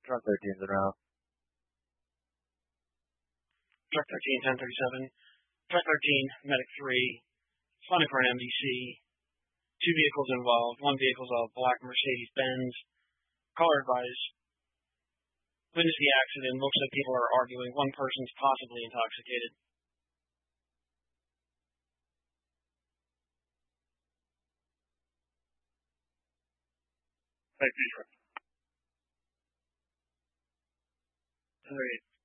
Truck 13's en route. Truck 13, 1037. Truck 13, Medic 3, responding for an MDC. 2 vehicles involved. 1 vehicle's a black Mercedes-Benz. Caller advised. Witness the accident. Looks like people are arguing. 1 person's possibly intoxicated. Thank you, sir. 1038.